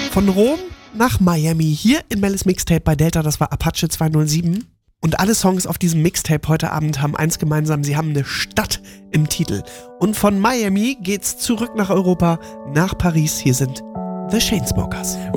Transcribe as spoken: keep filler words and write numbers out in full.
Von Rom nach Miami, hier in Mellis Mixtape bei Delta, das war Apache zweihundertsieben. Und alle Songs auf diesem Mixtape heute Abend haben eins gemeinsam, sie haben eine Stadt im Titel. Und von Miami geht's zurück nach Europa, nach Paris. Hier sind The Chainsmokers.